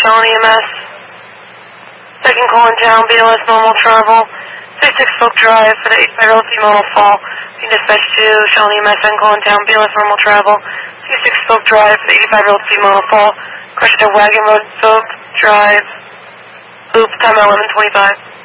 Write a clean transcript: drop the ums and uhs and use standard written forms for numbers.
Mount EMS. Second call in town, BLS normal travel. 66 Folk Drive for the 85-year-old female fall. Being dispatched to Shawnee EMS, second call in town, BLS normal travel. 66 Folk Drive for the 85-year-old female fall. Crash at Wagon Road, Folk Drive. Loop, time at 11:25.